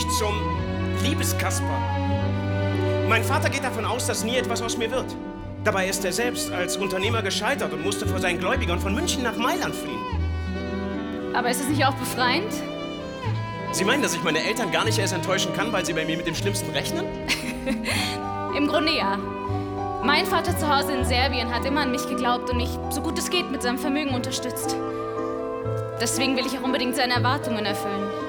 nicht zum Liebeskasper. Mein Vater geht davon aus, dass nie etwas aus mir wird. Dabei ist er selbst als Unternehmer gescheitert und musste vor seinen Gläubigern von München nach Mailand fliehen. Aber ist es nicht auch befreiend? Sie meinen, dass ich meine Eltern gar nicht erst enttäuschen kann, weil sie bei mir mit dem Schlimmsten rechnen? Im Grunde ja. Mein Vater zu Hause in Serbien hat immer an mich geglaubt und mich, so gut es geht, mit seinem Vermögen unterstützt. Deswegen will ich auch unbedingt seine Erwartungen erfüllen.